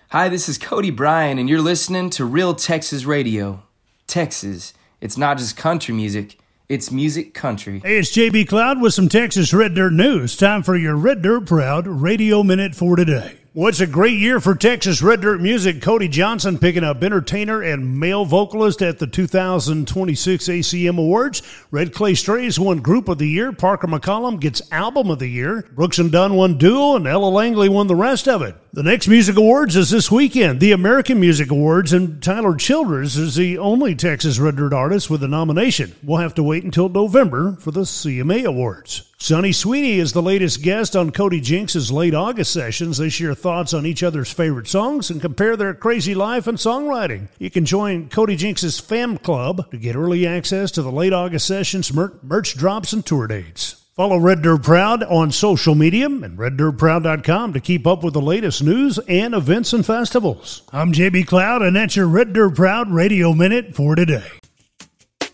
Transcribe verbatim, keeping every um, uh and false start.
Hi, this is Cody Bryan, and you're listening to Real Texas Radio. Texas, it's not just country music, it's music country. Hey, it's J B Cloud with some Texas Red Dirt news. Time for your Red Dirt Proud Radio Minute for today. Well, it's a great year for Texas Red Dirt music. Cody Johnson picking up entertainer and male vocalist at the two thousand twenty-six A C M Awards. Red Clay Strays won Group of the Year. Parker McCollum gets Album of the Year. Brooks and Dunn won Duo, and Ella Langley won the rest of it. The next Music Awards is this weekend, the American Music Awards, and Tyler Childers is the only Texas Red Dirt artist with a nomination. We'll have to wait until November for the C M A Awards. Sonny Sweeney is the latest guest on Cody Jinks' late August sessions. They share thoughts on each other's favorite songs and compare their crazy life and songwriting. You can join Cody Jinks' Fam Club to get early access to the late August sessions, mer- merch drops, and tour dates. Follow Red Dirt Proud on social media and red dirt proud dot com to keep up with the latest news and events and festivals. I'm J B Cloud, and that's your Red Dirt Proud Radio Minute for today.